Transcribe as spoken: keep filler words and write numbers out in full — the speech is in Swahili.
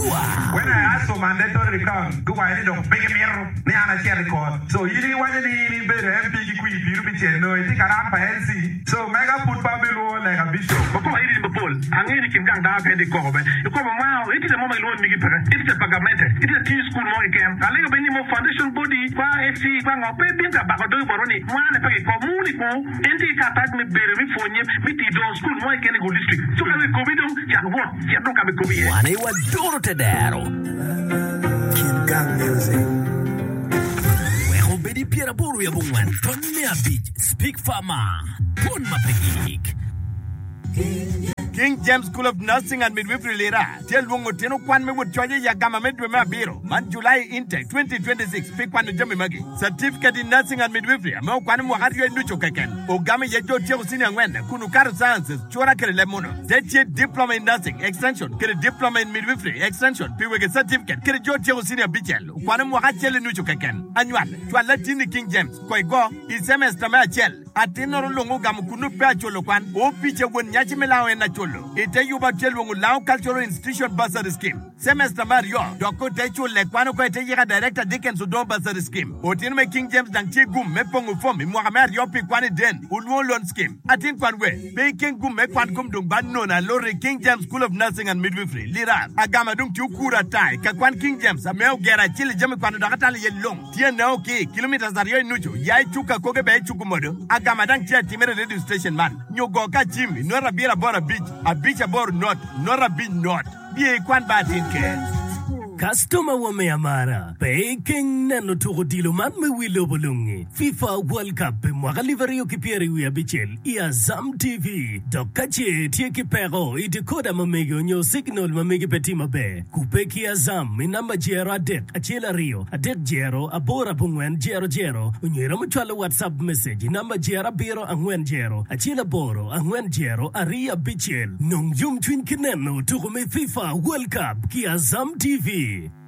When I asked for mandatory record, go I need to big mirror, me and I share record. So you didn't want any better M P Q, you be no, you think I'm fancy. So mega put Babylon like a bishop. But come here in the pool, I'm going to keep down that head. You come around, it is a moment alone, it's a pagamente, it is a tea school more camp. I like any more foundation body, why F C, why or paper, but I do for only one if I come Munico, and take a tag with Berry for you, meet the door school more can go district. So can we go with them? You what? You don't have a go here. One was door to Daro. King Gang music. Well, Betty Pierre Boria Bungwan, Tony Beach, Speak Farmer, Pun Mapik. King James School of Nursing and Midwifery Lira. Tell Wongo Tino Kwan me would charge Yagama Medwema Biro. Man July intake twenty twenty-six. Pick one Jimmy Maggie. Certificate in Nursing and Midwifery. Amo Kwan Wahario Nucho Kaken. Ogami Yajo Tiosina Wenda. Kunukaru Sciences. Chora Kerelemono. Zeti Diploma in Nursing. Extension. Kere Diploma in Midwifery. Extension. Piwege Certificate. Kere Jo Tiosina Bichel. Kwanum Wahachel Nucho Kaken. Annual. Tualatini King James. Koigo. Is semester Machel. Atinoro Longo Gamukunu Pacholo Kwan. O Picha when Yachimela and Nacho. Ite yuba chelu Lao Cultural Institution Bursary Scheme. Semester Mario. Doko Techu Lekwano Kwete Yega Director Dickens Udo Bursary Scheme. Otinme King James Danchi Gum Mepongu Fomi Mohamed Yopi Kwani Den. Ulwo Loan Scheme. Atin Kwanwe. Baking Gum Mekwan Kum Dung Banona Lori King James School of Nursing and Midwifery. Lira. Agama Dung Chukura Tai. Kakwan King James. Ameo Gera Chili Jami Kwano Dakatali Yelong. Tia Naoki. Kilometers Dario Nucho. Yai Chuka Koge Bay Chukumodo. Agama Dang Chia Timere Radio Station Man. Nyogoka Jimmy. Nora Bira Bora Beach. A beach about not, nor a bit not. Be a quan bad in care. Customer wa me amara. Baking nano toko dilo man me wilo bolungi. FIFA World Cup mwa galiveri o kipieri wia bichel. Ia Zam T V. Dokache tie kipero. Iti koda mamegi onyo signal mamegi peti mabe. Kupeki ya Zam. Minamba jero adek. Achela rio. Adek jero. Abora bungwen jero jero. Unyera mchwala WhatsApp message. Namba jera biro angwen jero. Achela boro. Angwen jero. Aria bichel. Nung yum twin kineno. Toko me FIFA World Cup. Kia Zam T V.